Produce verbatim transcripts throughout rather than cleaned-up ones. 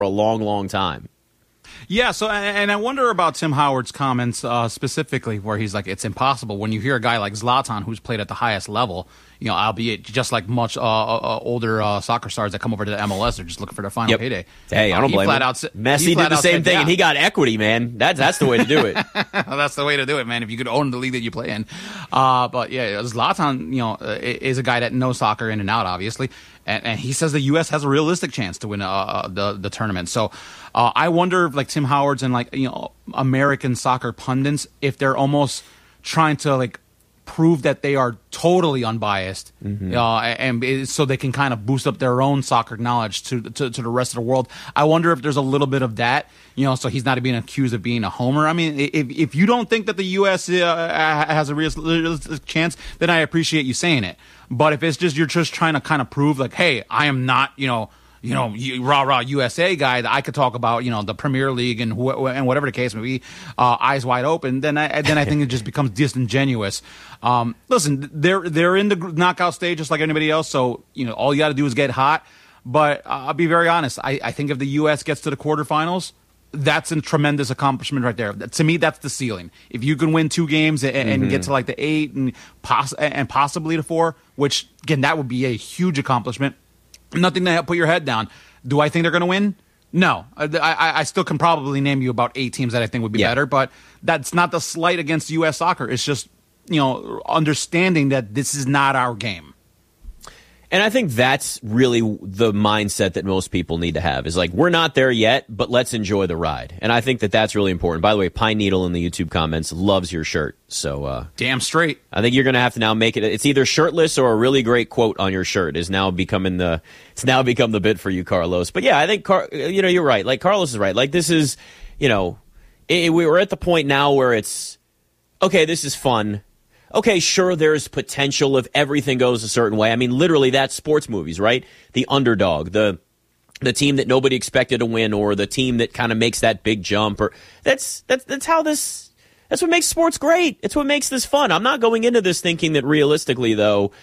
a long, long time. Yeah, so and I wonder about Tim Howard's comments uh, specifically, where he's like, "It's impossible." When you hear a guy like Zlatan, who's played at the highest level, you know, albeit just like much uh, uh, older uh, soccer stars that come over to the M L S, they're just looking for their final yep. payday. Hey, I don't uh, blame him. Out, Messi did the same said, thing, yeah. and he got equity, man. That's that's the way to do it. Well, that's the way to do it, man. If you could own the league that you play in, uh, but yeah, Zlatan, you know, is a guy that knows soccer in and out, obviously. And, and he says the U S has a realistic chance to win uh, the the tournament. So uh, I wonder if like Tim Howard's and like you know American soccer pundits, if they're almost trying to like prove that they are totally unbiased, mm-hmm. uh, and so they can kind of boost up their own soccer knowledge to, to to the rest of the world. I wonder if there's a little bit of that, you know, so he's not being accused of being a homer. I mean, if if you don't think that the U S uh, has a realistic chance, then I appreciate you saying it. But if it's just you're just trying to kind of prove like, hey, I am not, you know, you know, rah rah U S A guy that I could talk about, you know, the Premier League and wh- and whatever the case may be, uh, eyes wide open, then I then I think it just becomes disingenuous. Um, listen, they're they're in the knockout stage just like anybody else, so you know all you got to do is get hot. But uh, I'll be very honest, I, I think if the U S gets to the quarterfinals, that's a tremendous accomplishment right there. To me, that's the ceiling. If you can win two games and, and mm-hmm. get to like the eight and poss- and possibly the four, which again that would be a huge accomplishment. Nothing to put your head down. Do I think they're going to win? No. I, I, I still can probably name you about eight teams that I think would be yeah. better, but that's not the slight against U S soccer. It's just, you know, understanding that this is not our game. And I think that's really the mindset that most people need to have is like, we're not there yet, but let's enjoy the ride. And I think that that's really important. By the way, Pine Needle in the YouTube comments loves your shirt. So, uh, damn straight. I think you're going to have to now make it. It's either shirtless or a really great quote on your shirt is now becoming the, it's now become the bit for you, Carlos. But yeah, I think, Car, you know, you're right. Like Carlos is right. Like this is, you know, it, we we're at the point now where it's, okay, this is fun. Okay, sure, there's potential if everything goes a certain way. I mean, literally, that's sports movies, right? The underdog, the the team that nobody expected to win, or the team that kind of makes that big jump. Or that's that's that's how this. That's what makes sports great. It's what makes this fun. I'm not going into this thinking that realistically, though,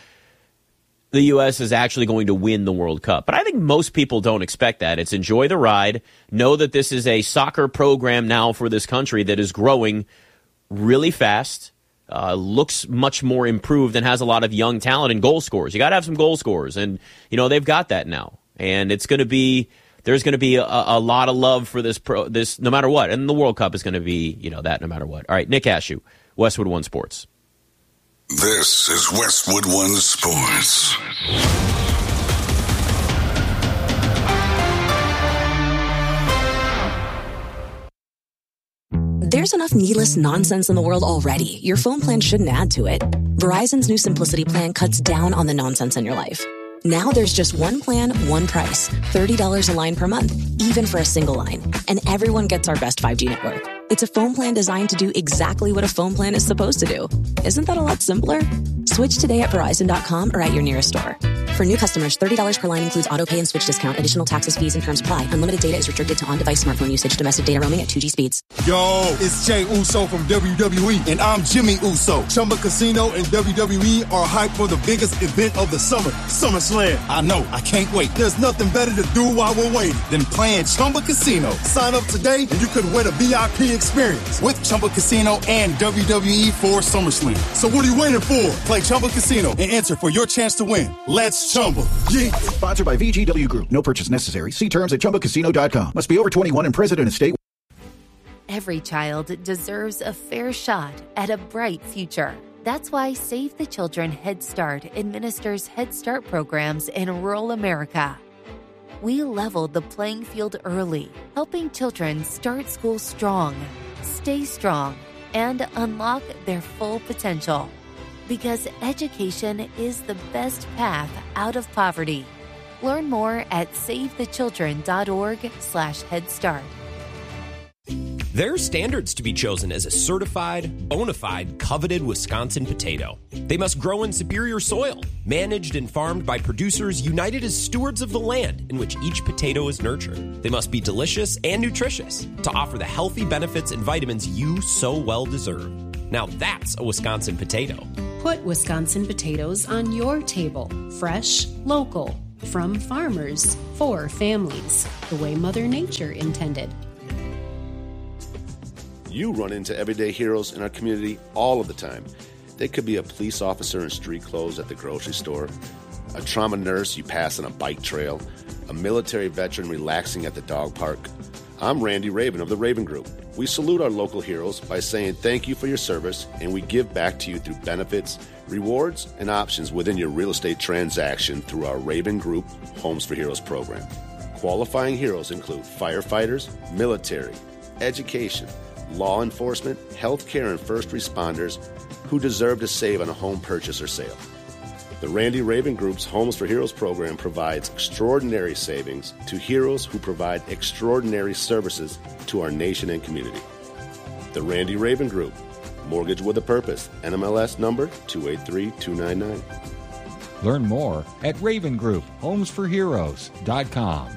the U S is actually going to win the World Cup. But I think most people don't expect that. It's enjoy the ride. Know that this is a soccer program now for this country that is growing really fast. Uh, looks much more improved and has a lot of young talent and goal scorers. You got to have some goal scorers, and you know they've got that now. And it's going to be there's going to be a, a lot of love for this pro, this no matter what. And the World Cup is going to be you know that no matter what. All right, Nick Ashew, Westwood One Sports. This is Westwood One Sports. There's enough needless nonsense in the world already. Your phone plan shouldn't add to it. Verizon's new Simplicity plan cuts down on the nonsense in your life. Now there's just one plan, one price. thirty dollars a line per month, even for a single line. And everyone gets our best five G network. It's a phone plan designed to do exactly what a phone plan is supposed to do. Isn't that a lot simpler? Switch today at Verizon dot com or at your nearest store. For new customers, thirty dollars per line includes auto pay and switch discount. Additional taxes, fees, and terms apply. Unlimited data is restricted to on-device smartphone usage. Domestic data roaming at two G speeds. Yo, it's Jay Uso from W W E, and I'm Jimmy Uso. Chumba Casino and W W E are hyped for the biggest event of the summer, SummerSlam. I know, I can't wait. There's nothing better to do while we're waiting than playing Chumba Casino. Sign up today, and you could win a V I P experience with Chumba Casino and W W E for SummerSlam. So what are you waiting for? Play Chumba Casino and enter for your chance to win. Let's Chumba. Yeah. Sponsored by V G W Group. No purchase necessary. See terms at chumba casino dot com. Must be over twenty-one and present in a state. Every child deserves a fair shot at a bright future. That's why Save the Children Head Start administers Head Start programs in rural America. We leveled the playing field early, helping children start school strong, stay strong, and unlock their full potential. Because education is the best path out of poverty. Learn more at savethechildren.org slash Head Start. There are standards to be chosen as a certified, bona fide, coveted Wisconsin potato. They must grow in superior soil, managed and farmed by producers united as stewards of the land in which each potato is nurtured. They must be delicious and nutritious to offer the healthy benefits and vitamins you so well deserve. Now that's a Wisconsin potato. Put Wisconsin potatoes on your table. Fresh, local. From farmers, for families, the way Mother Nature intended. You run into everyday heroes in our community all of the time. They could be a police officer in street clothes at the grocery store, a trauma nurse you pass on a bike trail, a military veteran relaxing at the dog park. I'm Randy Raven of the Raven Group. We salute our local heroes by saying thank you for your service, and we give back to you through benefits, rewards, and options within your real estate transaction through our Raven Group Homes for Heroes program. Qualifying heroes include firefighters, military, education, law enforcement, healthcare, and first responders who deserve to save on a home purchase or sale. The Randy Raven Group's Homes for Heroes program provides extraordinary savings to heroes who provide extraordinary services to our nation and community. The Randy Raven Group, Mortgage with a Purpose, N M L S number two eight three two nine nine. Learn more at Raven Group Homes for Heroes dot com.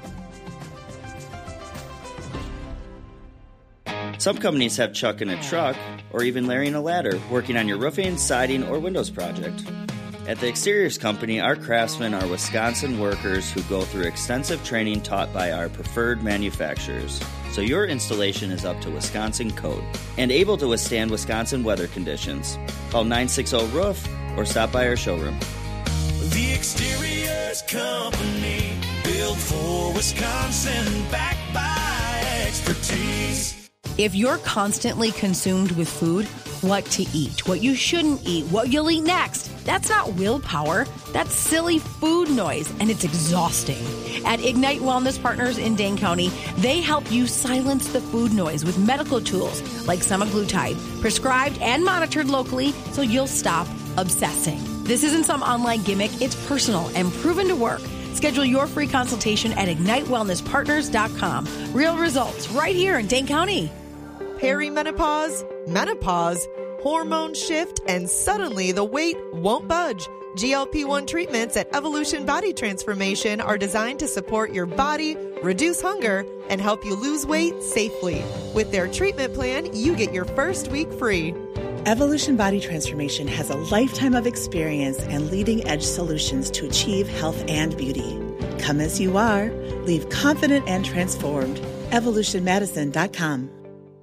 Some companies have Chuck in a truck or even Larry in a ladder working on your roofing, siding, or windows project. At the Exteriors Company, our craftsmen are Wisconsin workers who go through extensive training taught by our preferred manufacturers, so your installation is up to Wisconsin code and able to withstand Wisconsin weather conditions. Call nine six zero roof or stop by our showroom. The Exteriors Company, built for Wisconsin, backed by expertise. If you're constantly consumed with food, what to eat, what you shouldn't eat, what you'll eat next, that's not willpower. That's silly food noise, and it's exhausting. At Ignite Wellness Partners in Dane County, they help you silence the food noise with medical tools like semaglutide, prescribed and monitored locally so you'll stop obsessing. This isn't some online gimmick. It's personal and proven to work. Schedule your free consultation at ignite wellness partners dot com. Real results right here in Dane County. Perimenopause, menopause, hormone shift, and suddenly the weight won't budge. G L P one treatments at Evolution Body Transformation are designed to support your body, reduce hunger, and help you lose weight safely. With their treatment plan, you get your first week free. Evolution Body Transformation has a lifetime of experience and leading-edge solutions to achieve health and beauty. Come as you are. Leave confident and transformed. evolution medicine dot com.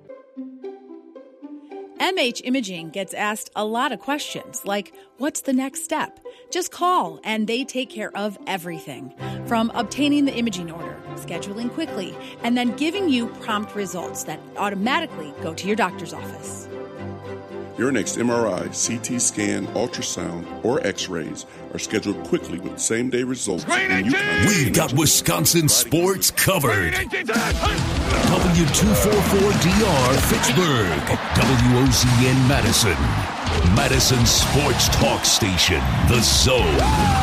M H Imaging gets asked a lot of questions, like, what's the next step? Just call, and they take care of everything. From obtaining the imaging order, scheduling quickly, and then giving you prompt results that automatically go to your doctor's office. Your next M R I, C T scan, ultrasound, or X-rays are scheduled quickly with same-day results. We've got Wisconsin sports covered. W two forty-four D R Fitchburg, W O Z N Madison, Madison Sports Talk Station, The Zone.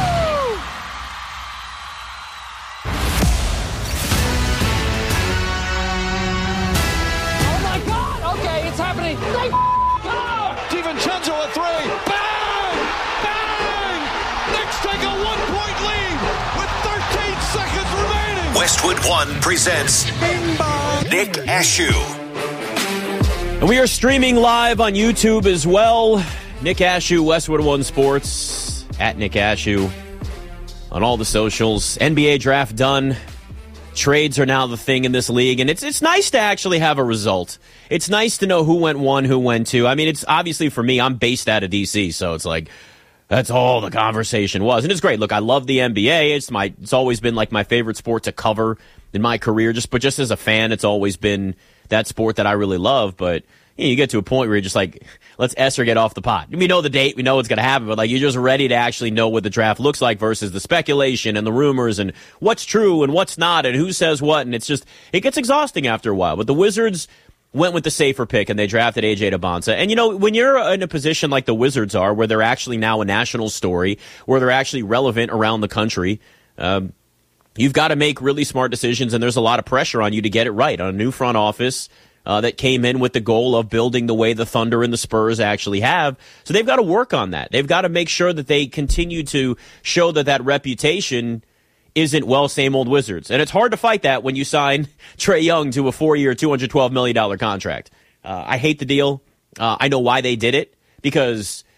Oh my God! Okay, it's happening. They DiVincenzo a three. Bang! Bang! Knicks take a one-point lead with thirteen seconds remaining. Westwood One presents Nick Ashew. And we are streaming live on YouTube as well. Nick Ashew, Westwood One Sports, at Nick Ashew on all the socials. N B A draft done. Trades are now the thing in this league, and it's it's nice to actually have a result. It's nice to know who went one, who went two. I mean, it's obviously for me, I'm based out of D C, so it's like that's all the conversation was, and it's great. Look, I love the N B A. It's my it's always been like my favorite sport to cover in my career. Just but just as a fan, it's always been that sport that I really love. But you know, you get to a point where you're just like, let's Esther get off the pot. We know the date, we know what's going to happen, but like you're just ready to actually know what the draft looks like versus the speculation and the rumors and what's true and what's not and who says what. And it's just, it gets exhausting after a while. But the Wizards went with the safer pick and they drafted A J Debonsa. And you know, when you're in a position like the Wizards are, where they're actually now a national story, where they're actually relevant around the country, um, you've got to make really smart decisions, and there's a lot of pressure on you to get it right on a new front office Uh, that came in with the goal of building the way the Thunder and the Spurs actually have. So they've got to work on that. They've got to make sure that they continue to show that that reputation isn't, well, same old Wizards. And it's hard to fight that when you sign Trae Young to a four-year, two hundred twelve million dollars contract. Uh, I hate the deal. Uh, I know why they did it, because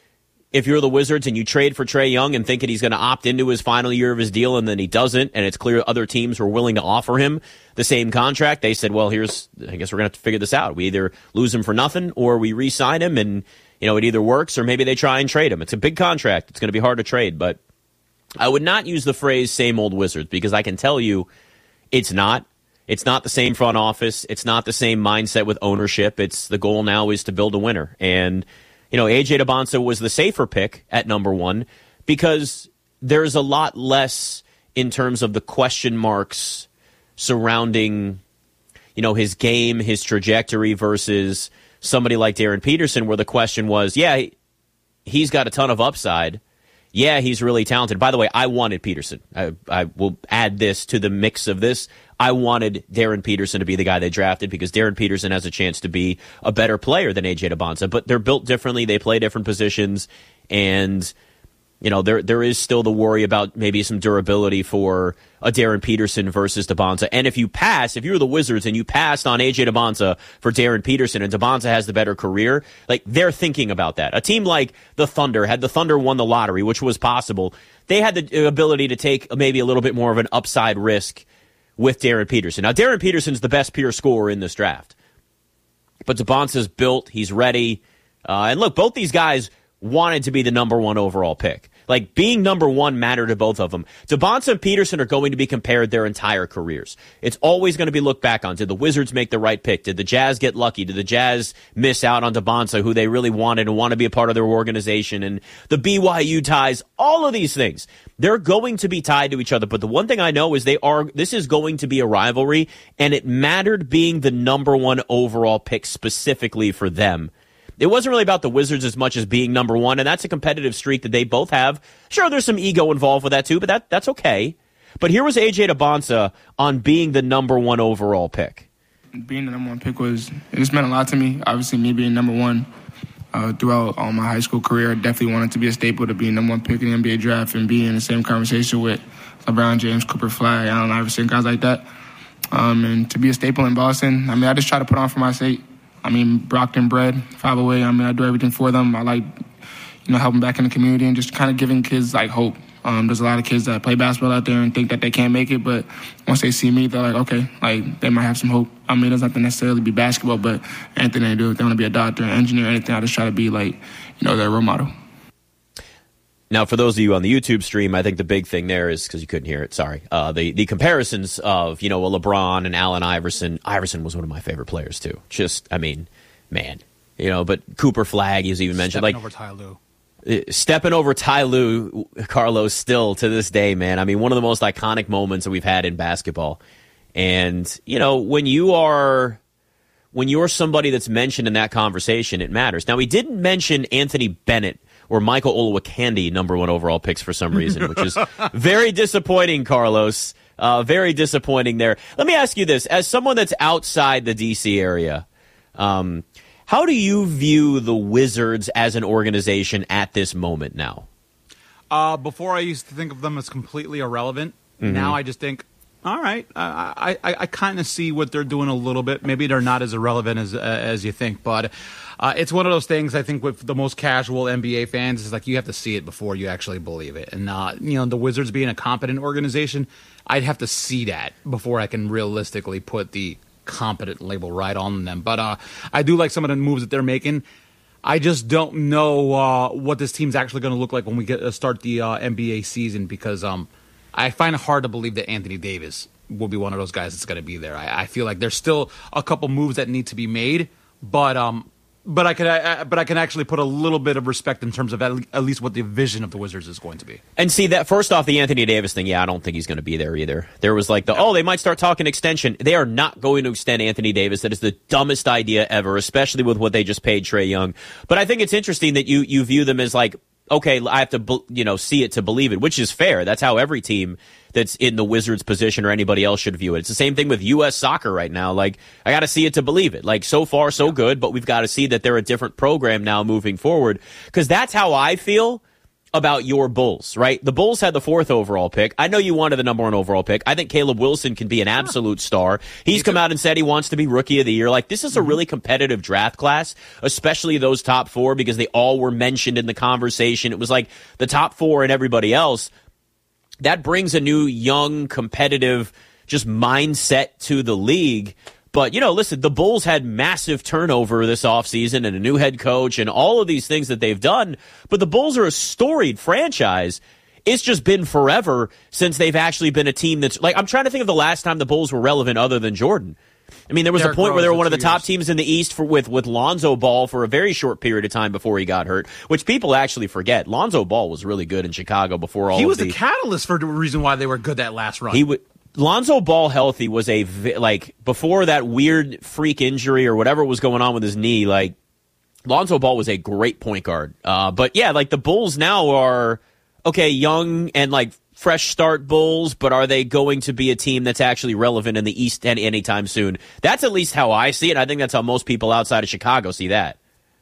if you're the Wizards and you trade for Trae Young and thinking he's going to opt into his final year of his deal and then he doesn't, and it's clear other teams were willing to offer him the same contract, they said, well, here's, I guess we're going to have to figure this out. We either lose him for nothing or we re-sign him and, you know, it either works or maybe they try and trade him. It's a big contract. It's going to be hard to trade, but I would not use the phrase same old Wizards because I can tell you it's not. It's not the same front office. It's not the same mindset with ownership. It's the goal now is to build a winner. And, you know, A J Dybantsa was the safer pick at number one because there's a lot less in terms of the question marks surrounding, you know, his game, his trajectory versus somebody like Darren Peterson where the question was, yeah, he's got a ton of upside. Yeah, he's really talented. By the way, I wanted Peterson. I, I will add this to the mix of this. I wanted Darren Peterson to be the guy they drafted because Darren Peterson has a chance to be a better player than A J Dybantsa. But they're built differently. They play different positions. And, you know, there there is still the worry about maybe some durability for a Darren Peterson versus Dybantsa. And if you pass, if you're the Wizards and you passed on A J Dybantsa for Darren Peterson and Dybantsa has the better career, like they're thinking about that. A team like the Thunder, had the Thunder won the lottery, which was possible, they had the ability to take maybe a little bit more of an upside risk with Darren Peterson. Now, Darren Peterson's the best pure scorer in this draft. But Dybantsa's built. He's ready. Uh, and look, both these guys wanted to be the number one overall pick. Like, being number one mattered to both of them. Dybantsa and Peterson are going to be compared their entire careers. It's always going to be looked back on. Did the Wizards make the right pick? Did the Jazz get lucky? Did the Jazz miss out on Dybantsa, who they really wanted and want to be a part of their organization? And the B Y U ties, all of these things. They're going to be tied to each other. But the one thing I know is they are. This is going to be a rivalry, and it mattered being the number one overall pick specifically for them. It wasn't really about the Wizards as much as being number one, and that's a competitive streak that they both have. Sure, there's some ego involved with that too, but that that's okay. But here was A J Dybantsa on being the number one overall pick. Being the number one pick was, it just meant a lot to me. Obviously, me being number one uh, throughout all my high school career, I definitely wanted to be a staple to be number one pick in the N B A draft and be in the same conversation with LeBron James, Cooper Flag, Allen Iverson, guys like that. Um, and to be a staple in Boston, I mean, I just try to put on for my state. I mean, Brockton bred, five oh eight, I mean, I do everything for them. I like, you know, helping back in the community and just kind of giving kids, like, hope. Um, there's a lot of kids that play basketball out there and think that they can't make it, but once they see me, they're like, okay, like, they might have some hope. I mean, it doesn't have to necessarily be basketball, but anything they do, if they want to be a doctor, an engineer, anything, I just try to be, like, you know, their role model. Now, for those of you on the YouTube stream, I think the big thing there is, because you couldn't hear it, sorry, uh, the, the comparisons of, you know, a LeBron and Allen Iverson. Iverson was one of my favorite players, too. Just, I mean, man. You know, but Cooper Flag, he's even mentioned. Stepping like over Ty Lue. Uh, stepping over Ty Lue, Carlos, still to this day, man. I mean, one of the most iconic moments that we've had in basketball. And, you know, when you are... when you're somebody that's mentioned in that conversation, it matters. Now, he didn't mention Anthony Bennett or Michael Olowokandi, number one overall picks for some reason, which is very disappointing, Carlos. Uh, very disappointing there. Let me ask you this. As someone that's outside the D C area, um, how do you view the Wizards as an organization at this moment now? Uh, before I used to think of them as completely irrelevant. Mm-hmm. Now I just think, all right, I I, I kind of see what they're doing a little bit. Maybe they're not as irrelevant as uh, as you think, but uh, it's one of those things. I think with the most casual N B A fans, is like you have to see it before you actually believe it. And uh, you know, the Wizards being a competent organization, I'd have to see that before I can realistically put the competent label right on them. But uh, I do like some of the moves that they're making. I just don't know uh, what this team's actually going to look like when we get uh, start the uh, N B A season because um. I find it hard to believe that Anthony Davis will be one of those guys that's going to be there. I, I feel like there's still a couple moves that need to be made, but um, but I can I, but I can actually put a little bit of respect in terms of at, le- at least what the vision of the Wizards is going to be. And see that first off, the Anthony Davis thing, yeah, I don't think he's going to be there either. There was like the no. oh, they might start talking extension. They are not going to extend Anthony Davis. That is the dumbest idea ever, especially with what they just paid Trae Young. But I think it's interesting that you you view them as like, okay, I have to, you know, see it to believe it, which is fair. That's how every team that's in the Wizards position or anybody else should view it. It's the same thing with U S soccer right now. Like, I got to see it to believe it. Like, so far, so good, but we've got to see that they're a different program now moving forward. Because that's how I feel about your Bulls, right? The Bulls had the fourth overall pick. I know you wanted the number one overall pick. I think Caleb Wilson can be an absolute star. He's come out and said he wants to be rookie of the year. Like, this is a really competitive draft class, especially those top four, because they all were mentioned in the conversation. It was like the top four and everybody else. That brings a new, young, competitive, just mindset to the league. But, you know, listen, the Bulls had massive turnover this offseason and a new head coach and all of these things that they've done. But the Bulls are a storied franchise. It's just been forever since they've actually been a team that's like, I'm trying to think of the last time the Bulls were relevant other than Jordan. I mean, there was Derrick a point Rose where they were in one of the two top years. teams in the East for, with, with Lonzo Ball for a very short period of time before he got hurt, which people actually forget. Lonzo Ball was really good in Chicago before all He of was the, the catalyst for the reason why they were good that last run. He would. Lonzo Ball healthy was a, like, before that weird freak injury or whatever was going on with his knee, like, Lonzo Ball was a great point guard. Uh, but, yeah, like, the Bulls now are, okay, young and, like, fresh start Bulls, but are they going to be a team that's actually relevant in the East any anytime soon? That's at least how I see it. I think that's how most people outside of Chicago see that.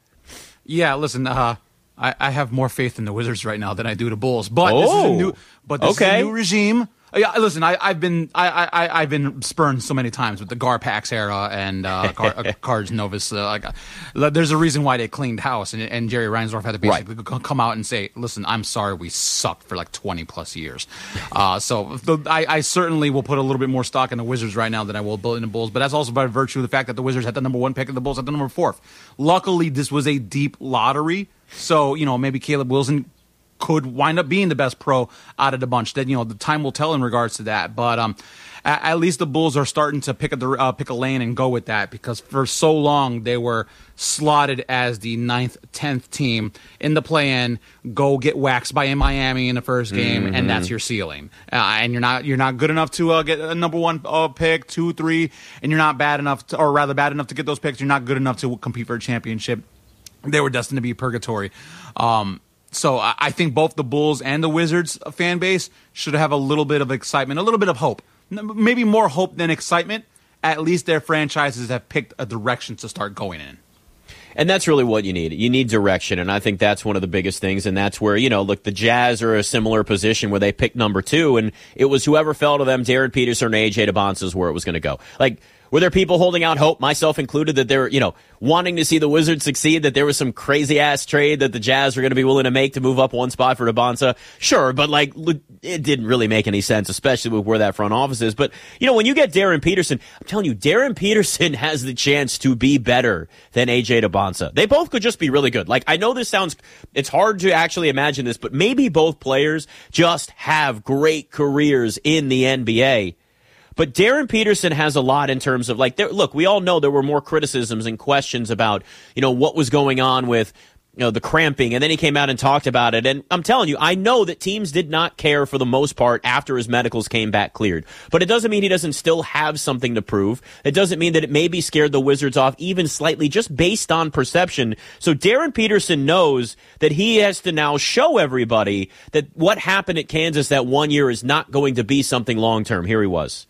Yeah, listen, uh, I, I have more faith in the Wizards right now than I do the Bulls. But Oh, this is a new, but this okay. is a new regime. Yeah, listen, I, I've been I, I I've been spurned so many times with the Garpax era and uh, Car, uh, Cards Novus. Uh, like, uh, there's a reason why they cleaned house, and, and Jerry Reinsdorf had to basically right. come out and say, "Listen, I'm sorry, we sucked for like twenty plus years." Uh, so the, I, I certainly will put a little bit more stock in the Wizards right now than I will in the Bulls. But that's also by virtue of the fact that the Wizards had the number one pick and the Bulls had the number fourth. Luckily, this was a deep lottery, so you know maybe Caleb Wilson could wind up being the best pro out of the bunch. That, you know, the time will tell in regards to that. But um, at, at least the Bulls are starting to pick a uh, pick a lane and go with that, because for so long they were slotted as the ninth, tenth team in the play-in. Go get waxed by Miami in the first game, Mm-hmm. and that's your ceiling. Uh, and you're not you're not good enough to uh, get a number one uh, pick, two, three, and you're not bad enough, to, or rather bad enough to get those picks. You're not good enough to compete for a championship. They were destined to be purgatory. Um, So I think both the Bulls and the Wizards fan base should have a little bit of excitement, a little bit of hope. Maybe more hope than excitement. At least their franchises have picked a direction to start going in. And that's really what you need. You need direction, and I think that's one of the biggest things, and that's where, you know, look, the Jazz are a similar position where they picked number two, and it was whoever fell to them, Darren Peterson or A J Debonsa, is where it was going to go. Like, were there people holding out hope, myself included, that they were, you know, wanting to see the Wizards succeed, that there was some crazy-ass trade that the Jazz were going to be willing to make to move up one spot for Debonsa? Sure, but, like, it didn't really make any sense, especially with where that front office is. But, you know, when you get Darren Peterson, I'm telling you, Darren Peterson has the chance to be better than A J Debonsa. They both could just be really good. Like, I know this sounds, it's hard to actually imagine this, but maybe both players just have great careers in the N B A. But Darren Peterson has a lot in terms of, like, there, look, we all know there were more criticisms and questions about, you know, what was going on with, you know, the cramping, and then he came out and talked about it. And I'm telling you, I know that teams did not care for the most part after his medicals came back cleared. But it doesn't mean he doesn't still have something to prove. It doesn't mean that it maybe scared the Wizards off even slightly, just based on perception. So Darren Peterson knows that he has to now show everybody that what happened at Kansas that one year is not going to be something long term. Here he was.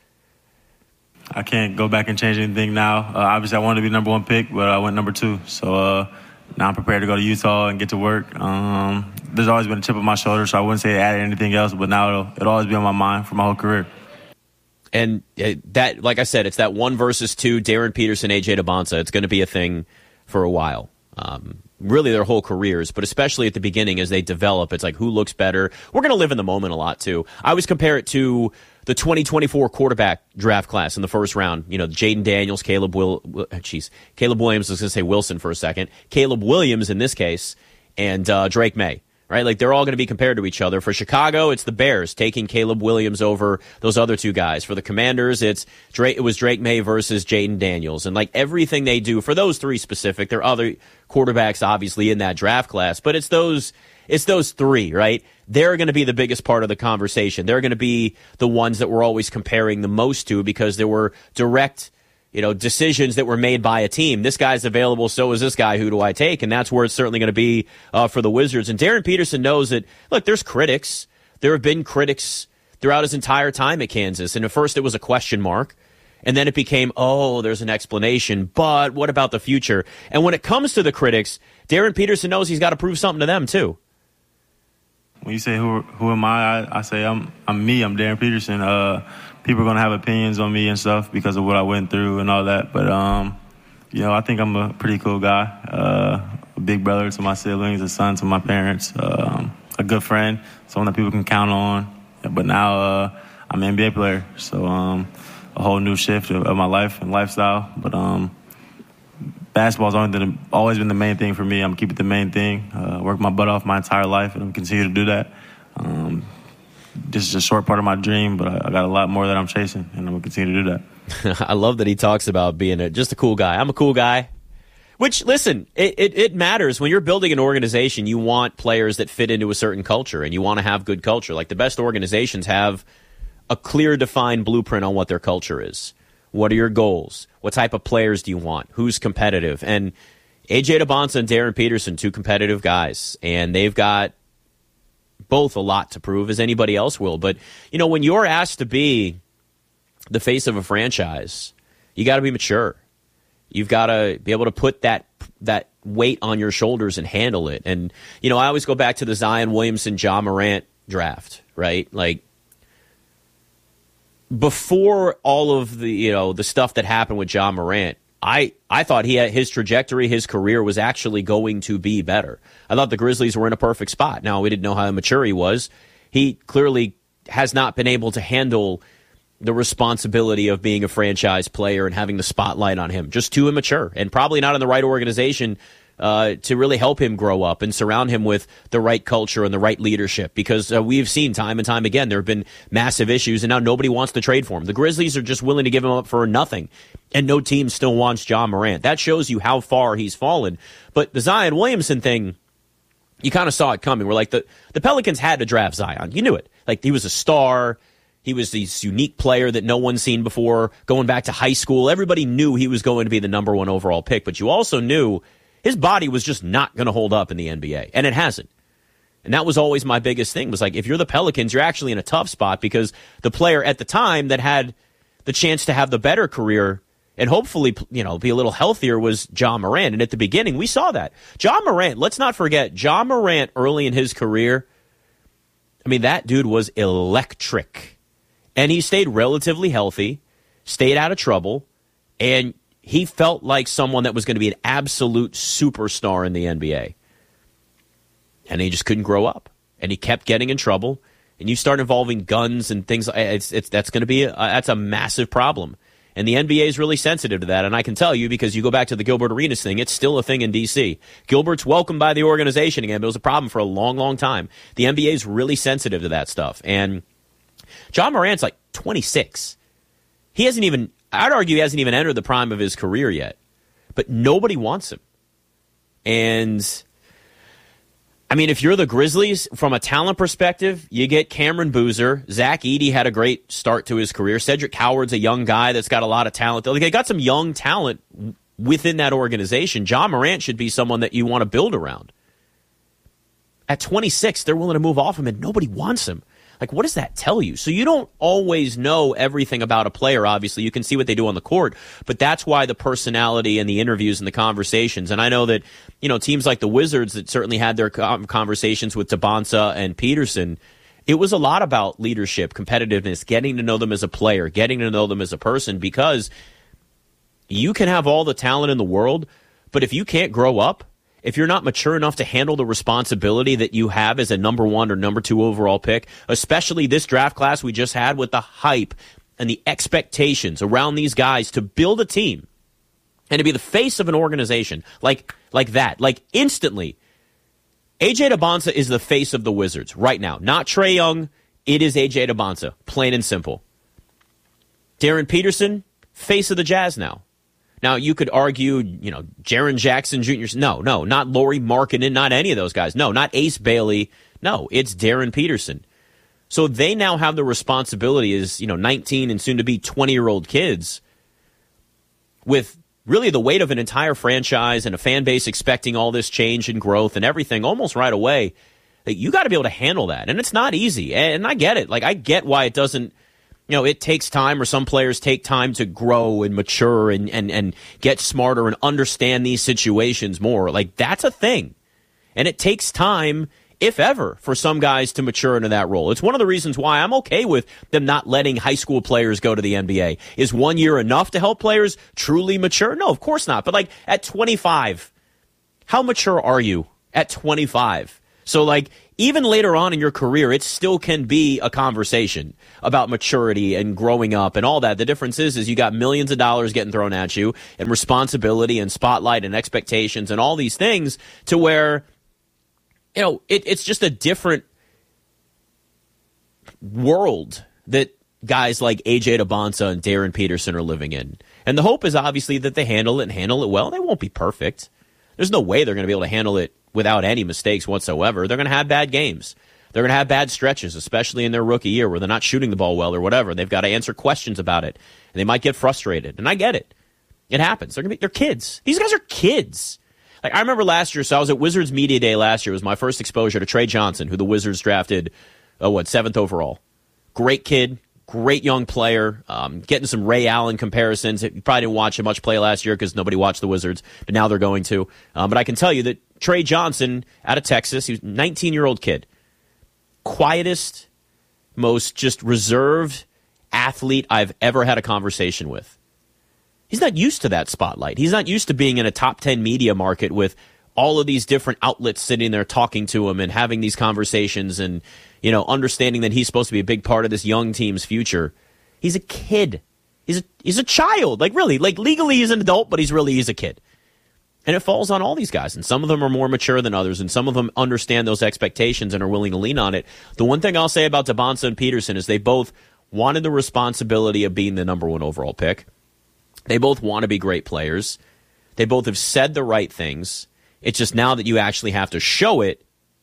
I can't go back and change anything now. Uh, obviously, I wanted to be number one pick, but I went number two. So uh, now I'm prepared to go to Utah and get to work. Um, there's always been a chip on my shoulder, so I wouldn't say it added anything else, but now it'll, it'll always be on my mind for my whole career. And that, like I said, it's that one versus two, Darren Peterson, A J Debonsa. It's going to be a thing for a while. Um, really their whole careers, but especially at the beginning as they develop, it's like who looks better. We're going to live in the moment a lot, too. I always compare it to the twenty twenty-four quarterback draft class in the first round. You know, Jaden Daniels, Caleb Will, geez, Caleb Williams, I was going to say Wilson for a second. Caleb Williams in this case, and uh, Drake May. Right, like they're all going to be compared to each other. For Chicago, it's the Bears taking Caleb Williams over those other two guys. For the Commanders, it's Drake. It was Drake May versus Jaden Daniels, and like everything they do for those three specific, there are other quarterbacks obviously in that draft class, but it's those it's those three, right? They're going to be the biggest part of the conversation. They're going to be the ones that we're always comparing the most to because there were direct, you know, decisions that were made by a team. This guy's available, so is this guy. Who do I take? And that's where it's certainly going to be uh, for the Wizards. And Darren Peterson knows that, look, there's critics. There have been critics throughout his entire time at Kansas. And at first it was a question mark. And then it became, oh, there's an explanation. But what about the future? And when it comes to the critics, Darren Peterson knows he's got to prove something to them, too. When you say who who am I, I, I say I'm I'm me. I'm Darren Peterson. Uh, people are gonna have opinions on me and stuff because of what I went through and all that. But um, you know, I think I'm a pretty cool guy. Uh, a big brother to my siblings, a son to my parents, um, a good friend, someone that people can count on. But now uh, I'm an N B A player, so um, a whole new shift of, of my life and lifestyle. But um, basketball's always been, always been the main thing for me. I'm keep it the main thing. Uh, work my butt off my entire life, and I'm continue to do that. Um, this is a short part of my dream, but I, I got a lot more that I'm chasing, and I'm gonna continue to do that. I love that he talks about being a, just a cool guy. I'm a cool guy. Which, listen, it, it, it matters. When you're building an organization, you want players that fit into a certain culture, and you want to have good culture. Like, the best organizations have a clear, defined blueprint on what their culture is. What are your goals? What type of players do you want? Who's competitive? And A J Dybantsa and Darren Peterson, two competitive guys, and they've got both a lot to prove, as anybody else will. But, you know, when you're asked to be the face of a franchise, you got to be mature. You've got to be able to put that that weight on your shoulders and handle it. And, you know, I always go back to the Zion Williamson, Ja Morant draft, right? Like, before all of the, you know, the stuff that happened with Ja Morant, I, I thought he had his trajectory, his career was actually going to be better. I thought the Grizzlies were in a perfect spot. Now, we didn't know how mature he was. He clearly has not been able to handle the responsibility of being a franchise player and having the spotlight on him. Just too immature, and probably not in the right organization uh, to really help him grow up and surround him with the right culture and the right leadership. Because uh, we've seen time and time again there have been massive issues, and now nobody wants to trade for him. The Grizzlies are just willing to give him up for nothing, and no team still wants Ja Morant. That shows you how far he's fallen. But the Zion Williamson thing, you kind of saw it coming. We're like, the, the Pelicans had to draft Zion. You knew it. Like, he was a star. He was this unique player that no one's seen before, going back to high school. Everybody knew he was going to be the number one overall pick, but you also knew his body was just not going to hold up in the N B A, and it hasn't. And that was always my biggest thing, was like, if you're the Pelicans, you're actually in a tough spot, because the player at the time that had the chance to have the better career and hopefully, you know, be a little healthier was Ja Morant. And at the beginning, we saw that. Ja Morant, let's not forget, Ja Morant early in his career, I mean, that dude was electric. And he stayed relatively healthy, stayed out of trouble, and he felt like someone that was going to be an absolute superstar in the N B A. And he just couldn't grow up. And he kept getting in trouble. And you start involving guns and things, it's, it's, that's going to be a, that's a massive problem. And the N B A is really sensitive to that. And I can tell you, because you go back to the Gilbert Arenas thing, it's still a thing in D C. Gilbert's welcomed by the organization again, but it was a problem for a long, long time. The N B A is really sensitive to that stuff. And Ja Morant's like twenty-six. He hasn't even, I'd argue he hasn't even entered the prime of his career yet. But nobody wants him. And, I mean, if you're the Grizzlies, from a talent perspective, you get Cameron Boozer. Zach Edey had a great start to his career. Cedric Howard's a young guy that's got a lot of talent. They got some young talent within that organization. Ja Morant should be someone that you want to build around. At twenty-six, they're willing to move off him, and nobody wants him. Like, what does that tell you? So you don't always know everything about a player, obviously. You can see what they do on the court, but that's why the personality and the interviews and the conversations. And I know that, you know, teams like the Wizards that certainly had their conversations with Dybantsa and Peterson, it was a lot about leadership, competitiveness, getting to know them as a player, getting to know them as a person, because you can have all the talent in the world, but if you can't grow up, if you're not mature enough to handle the responsibility that you have as a number one or number two overall pick, especially this draft class we just had with the hype and the expectations around these guys to build a team and to be the face of an organization like like that, like instantly, A J Dybantsa is the face of the Wizards right now. Not Trae Young, it is A J Dybantsa, plain and simple. Darren Peterson, face of the Jazz now. Now, you could argue, you know, Jaren Jackson Junior No, no, not Lauri Markkanen, not any of those guys. No, not Ace Bailey. No, it's Darren Peterson. So they now have the responsibility as, you know, nineteen and soon-to-be twenty-year-old kids with really the weight of an entire franchise and a fan base expecting all this change and growth and everything almost right away. You got to be able to handle that. And it's not easy. And I get it. Like, I get why it doesn't, you know, it takes time, or some players take time to grow and mature and, and, and get smarter and understand these situations more. Like, that's a thing. And it takes time if ever, for some guys to mature into that role. It's one of the reasons why I'm okay with them not letting high school players go to the N B A. Is one year enough to help players truly mature? No, of course not. But like at twenty-five, how mature are you at twenty-five? So like even later on in your career, it still can be a conversation about maturity and growing up and all that. The difference is, is you got millions of dollars getting thrown at you and responsibility and spotlight and expectations and all these things to where, you know, it, it's just a different world that guys like A J Debonsa and Darren Peterson are living in. And the hope is obviously that they handle it and handle it well. They won't be perfect. There's no way they're going to be able to handle it without any mistakes whatsoever. They're going to have bad games. They're going to have bad stretches, especially in their rookie year where they're not shooting the ball well or whatever. They've got to answer questions about it, and they might get frustrated. And I get it. It happens. They're going to be, they're kids. These guys are kids. Like I remember last year, so I was at Wizards Media Day last year. It was my first exposure to Trey Johnson, who the Wizards drafted, oh, what, seventh overall. Great kid. Great young player, um, getting some Ray Allen comparisons. You probably didn't watch him much play last year because nobody watched the Wizards, but now they're going to. Um, but I can tell you that Trey Johnson out of Texas, he was a nineteen-year-old kid. Quietest, most just reserved athlete I've ever had a conversation with. He's not used to that spotlight. He's not used to being in a top ten media market with all of these different outlets sitting there talking to him and having these conversations and, you know, understanding that he's supposed to be a big part of this young team's future. He's a kid. He's a, he's a child. Like, really, like legally he's an adult, but he's really, he's a kid. And it falls on all these guys. And some of them are more mature than others, and some of them understand those expectations and are willing to lean on it. The one thing I'll say about Debonsa and Peterson is they both wanted the responsibility of being the number one overall pick. They both want to be great players. They both have said the right things. It's just now that you actually have to show it,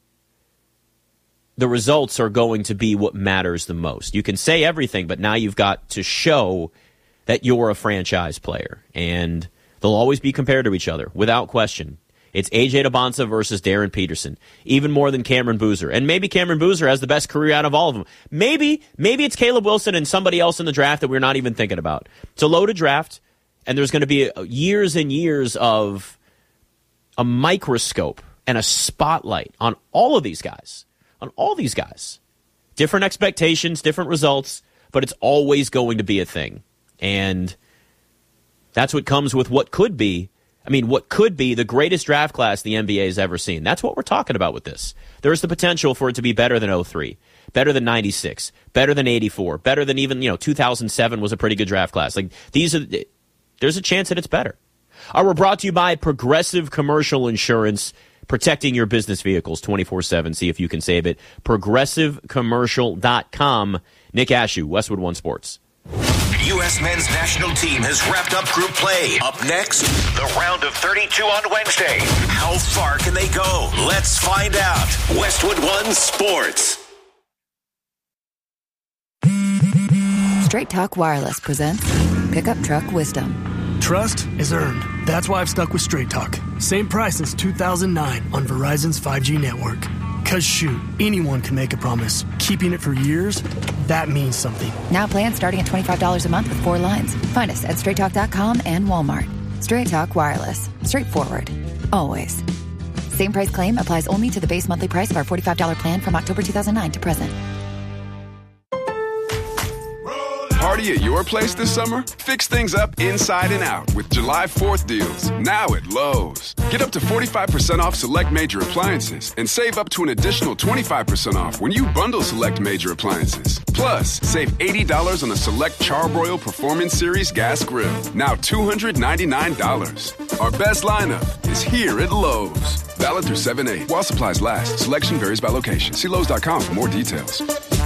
the results are going to be what matters the most. You can say everything, but now you've got to show that you're a franchise player. And they'll always be compared to each other, without question. It's A J Debonsa versus Darren Peterson, even more than Cameron Boozer. And maybe Cameron Boozer has the best career out of all of them. Maybe, maybe it's Caleb Wilson and somebody else in the draft that we're not even thinking about. It's a loaded draft, and there's going to be years and years of a microscope and a spotlight on all of these guys, on all these guys. Different expectations, different results, but it's always going to be a thing. And that's what comes with what could be, I mean, what could be the greatest draft class the N B A has ever seen. That's what we're talking about with this. There's the potential for it to be better than oh three, better than ninety-six, better than eighty-four, better than even, you know, two thousand seven was a pretty good draft class. Like, these are, there's a chance that it's better. Uh, we're brought to you by Progressive Commercial Insurance, protecting your business vehicles twenty-four seven. See if you can save it. progressive commercial dot com. Nick Ashew, Westwood One Sports. U S men's national team has wrapped up group play. Up next, the round of thirty-two on Wednesday. How far can they go? Let's find out. Westwood One Sports. Straight Talk Wireless presents Pickup Truck Wisdom. Trust is earned. That's why I've stuck with Straight Talk. Same price since two thousand nine on Verizon's five G network. Cause shoot, anyone can make a promise. Keeping it for years, that means something. Now plans starting at twenty-five dollars a month with four lines. Find us at straight talk dot com and Walmart. Straight Talk Wireless. Straightforward. Always. Same price claim applies only to the base monthly price of our forty-five dollars plan from October two thousand nine to present. Party at your place this summer? Fix things up inside and out with July fourth deals, now at Lowe's. Get up to forty-five percent off select major appliances and save up to an additional twenty-five percent off when you bundle select major appliances. Plus, save eighty dollars on a select Charbroil Performance Series gas grill, now two hundred ninety-nine dollars. Our best lineup is here at Lowe's. Valid through seven eight. While supplies last, selection varies by location. See Lowe's dot com for more details.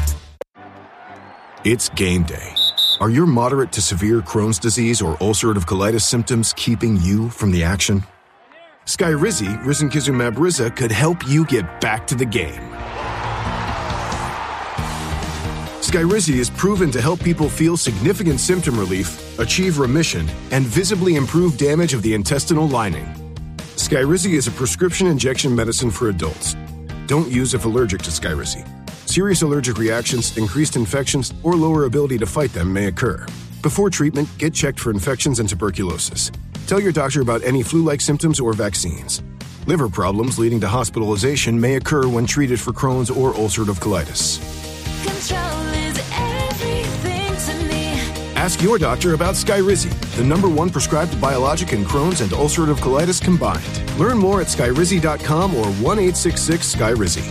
It's game day. Are your moderate to severe Crohn's disease or ulcerative colitis symptoms keeping you from the action? Skyrizi, risankizumab Riza, could help you get back to the game. Skyrizi is proven to help people feel significant symptom relief, achieve remission, and visibly improve damage of the intestinal lining. Skyrizi is a prescription injection medicine for adults. Don't use if allergic to Skyrizi. Serious allergic reactions, increased infections, or lower ability to fight them may occur. Before treatment, get checked for infections and tuberculosis. Tell your doctor about any flu-like symptoms or vaccines. Liver problems leading to hospitalization may occur when treated for Crohn's or ulcerative colitis. Control is everything to me. Ask your doctor about Skyrizi, the number one prescribed biologic in Crohn's and ulcerative colitis combined. Learn more at skyrizi dot com or one eight six six Skyrizi.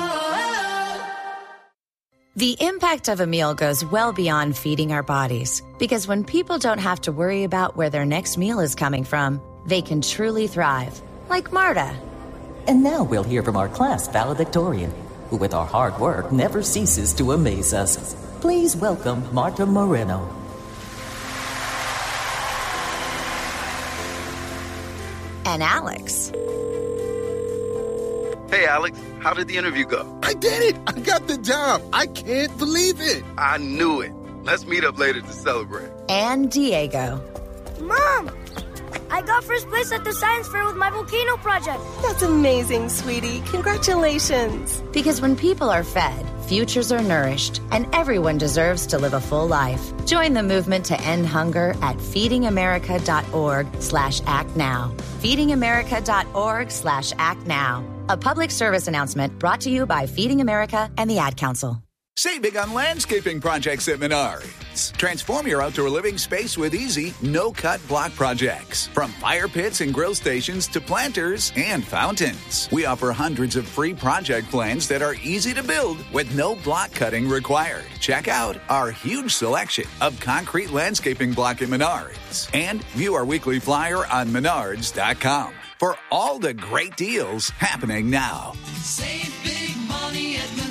The impact of a meal goes well beyond feeding our bodies, because when people don't have to worry about where their next meal is coming from, they can truly thrive. Like Marta. And now we'll hear from our class valedictorian, who with our hard work never ceases to amaze us. Please welcome Marta Moreno. And Alex. Hey, Alex, how did the interview go? I did it! I got the job! I can't believe it! I knew it. Let's meet up later to celebrate. And Diego. Mom! I got first place at the science fair with my volcano project. That's amazing, sweetie. Congratulations. Because when people are fed, futures are nourished, and everyone deserves to live a full life. Join the movement to end hunger at feedingamerica.org slash act now. feedingamerica.org slash act now. A public service announcement brought to you by Feeding America and the Ad Council. Save big on landscaping projects at Menards. Transform your outdoor living space with easy, no-cut block projects. From fire pits and grill stations to planters and fountains. We offer hundreds of free project plans that are easy to build with no block cutting required. Check out our huge selection of concrete landscaping block at Menards. And view our weekly flyer on menards dot com for all the great deals happening now. Save big money at Menards.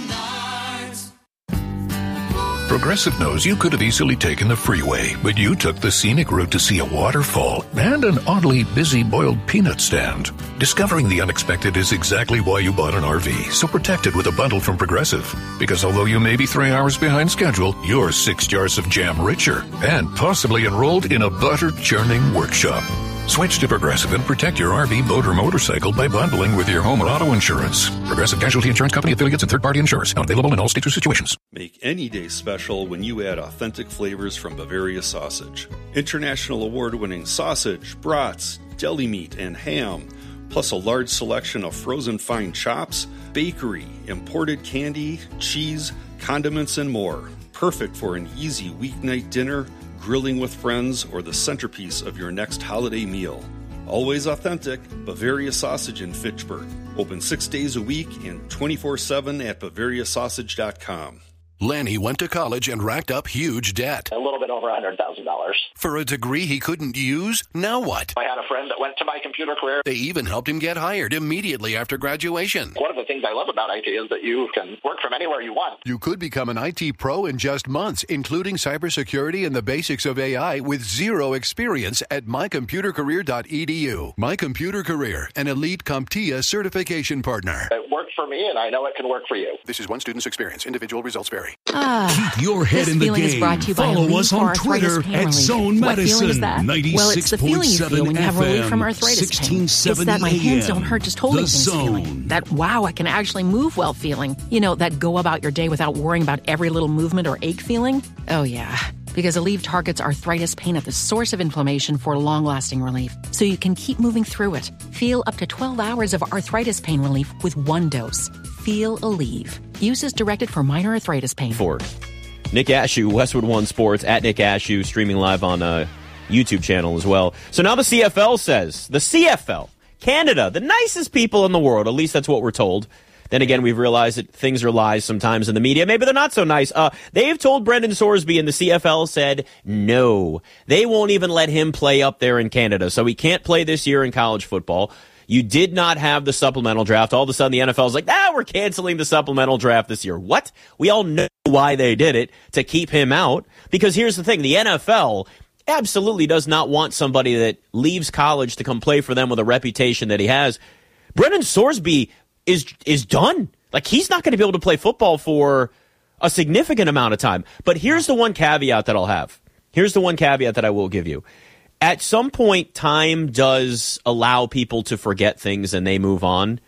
Progressive knows you could have easily taken the freeway, but you took the scenic route to see a waterfall and an oddly busy boiled peanut stand. Discovering the unexpected is exactly why you bought an R V, so protect it with a bundle from Progressive. Because although you may be three hours behind schedule, you're six jars of jam richer and possibly enrolled in a butter churning workshop. Switch to Progressive and protect your R V, boat, or motorcycle by bundling with your home and auto insurance. Progressive Casualty Insurance Company affiliates and third-party insurers. Not available in all states or situations. Make any day special when you add authentic flavors from Bavaria Sausage. International award-winning sausage, brats, deli meat, and ham, plus a large selection of frozen fine chops, bakery, imported candy, cheese, condiments, and more. Perfect for an easy weeknight dinner, grilling with friends, or the centerpiece of your next holiday meal. Always authentic, Bavaria Sausage in Fitchburg. Open six days a week and twenty-four seven at bavaria sausage dot com. Lanny went to college and racked up huge debt. A little bit over one hundred thousand dollars. For a degree he couldn't use? Now what? I had a friend that went to my computer career. They even helped him get hired immediately after graduation. One of the things I love about I T is that you can work from anywhere you want. You could become an I T pro in just months, including cybersecurity and the basics of A I with zero experience at my computer career dot e d u. My Computer Career, an elite CompTIA certification partner. It worked for me, and I know it can work for you. This is one student's experience. Individual results vary. Ah, Keep your head this in the feeling game. Is brought to you by Follow us on Arthritis Twitter Pain at Relief. Zone What feeling is Madison. that? Well, it's the feeling you feel when you have relief from arthritis pain. It's that my hands don't hurt just holding The things Zone. feeling. That, wow, I can actually move well feeling. You know, that go about your day without worrying about every little movement or ache feeling. Oh, yeah. Because Aleve targets arthritis pain at the source of inflammation for long-lasting relief, so you can keep moving through it. Feel up to twelve hours of arthritis pain relief with one dose. Feel Aleve. Use as directed for minor arthritis pain. For Nick Ashew, Westwood One Sports, at Nick Ashew, streaming live on a YouTube channel as well. So now the C F L says, the C F L, Canada, the nicest people in the world, at least that's what we're told. Then again, we've realized that things are lies sometimes in the media. Maybe they're not so nice. Uh, they've told Brendan Sorsby, and the C F L said no. They won't even let him play up there in Canada. So he can't play this year in college football. You did not have the supplemental draft. All of a sudden, the N F L is like, ah, we're canceling the supplemental draft this year. What? We all know why they did it, to keep him out. Because here's the thing. The N F L absolutely does not want somebody that leaves college to come play for them with a reputation that he has. Brendan Sorsby is is done. Like, he's not going to be able to play football for a significant amount of time. But here's the one caveat that I'll have. Here's the one caveat that I will give you. At some point, time does allow people to forget things and they move on.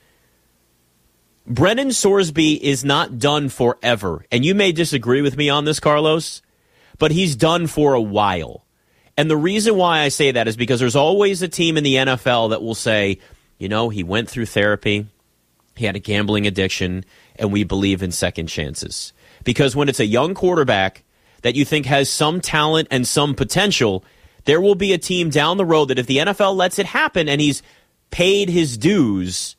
Brendan Sorsby is not done forever. And you may disagree with me on this, Carlos, but he's done for a while. And the reason why I say that is because there's always a team in the N F L that will say, you know, he went through therapy, he had a gambling addiction, and we believe in second chances. Because when it's a young quarterback that you think has some talent and some potential, there will be a team down the road that if the N F L lets it happen and he's paid his dues,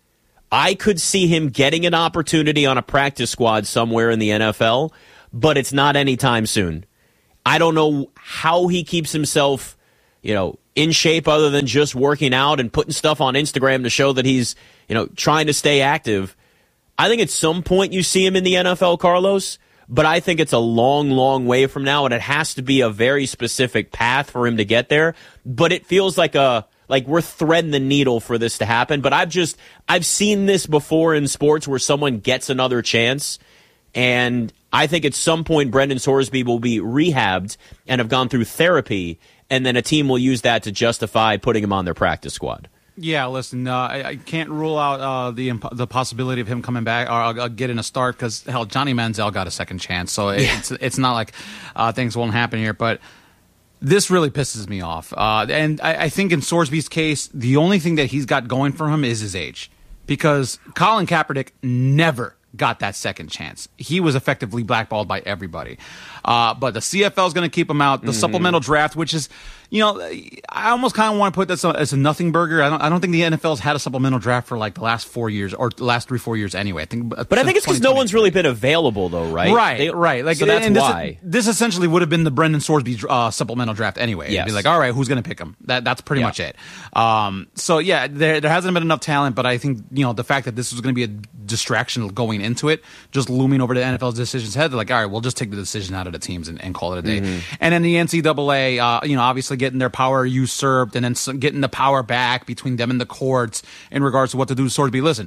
I could see him getting an opportunity on a practice squad somewhere in the N F L, but it's not anytime soon. I don't know how he keeps himself, you know, in shape other than just working out and putting stuff on Instagram to show that he's, you know, trying to stay active. I think at some point you see him in the N F L, Carlos, but I think it's a long, long way from now, and it has to be a very specific path for him to get there. But it feels like a like we're threading the needle for this to happen. But I've just I've seen this before in sports where someone gets another chance, and I think at some point Brendan Sorsby will be rehabbed and have gone through therapy, and then a team will use that to justify putting him on their practice squad. Yeah, listen, uh, I, I can't rule out uh, the imp- the possibility of him coming back or uh, getting a start because, hell, Johnny Manziel got a second chance. So it, yeah. it's it's not like uh, things won't happen here. But this really pisses me off. Uh, and I, I think in Sorsby's case, the only thing that he's got going for him is his age. Because Colin Kaepernick never got that second chance. He was effectively blackballed by everybody. Uh, but the C F L is going to keep him out. The mm-hmm. supplemental draft, which is, you know, I almost kind of want to put this as a nothing burger. I don't, I don't think the N F L has had a supplemental draft for like the last four years or the last three, four years anyway. I think, but I think it's because no one's really been available, though, right? Right, they, right. Like, so that's and this, why this essentially would have been the Brendan Sorsby uh, supplemental draft anyway. Yes. It'd be like, all right, who's going to pick him? That that's pretty yeah. much it. Um, so yeah, there there hasn't been enough talent, but I think you know the fact that this was going to be a distraction going into it, just looming over the N F L's decisions head. They're like, all right, we'll just take the decision out of the teams and, and call it a day. Mm-hmm. And then the N C double A, uh, you know, obviously getting their power usurped and then getting the power back between them and the courts in regards to what to do with Sorsby. Listen,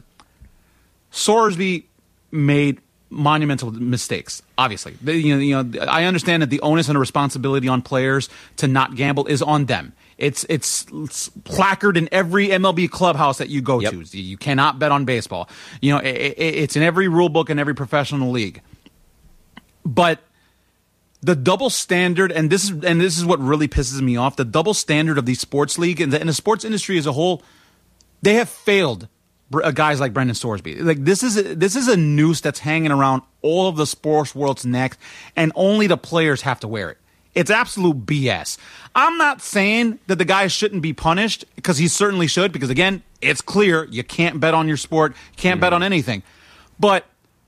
Sorsby made monumental mistakes. Obviously, you know, you know, I understand that the onus and the responsibility on players to not gamble is on them. It's it's, it's placard in every M L B clubhouse that you go yep. to. You cannot bet on baseball. You know, it, it, it's in every rule book in every professional league. But the double standard, and this is and this is what really pisses me off, the double standard of the sports league and the, and the sports industry as a whole, they have failed guys like Brendan Sorsby. Like this is a, this is a noose that's hanging around all of the sports world's neck, and only the players have to wear it. It's absolute B S. I'm not saying that the guy shouldn't be punished, because he certainly should, because again, it's clear you can't bet on your sport, can't mm. bet on anything. But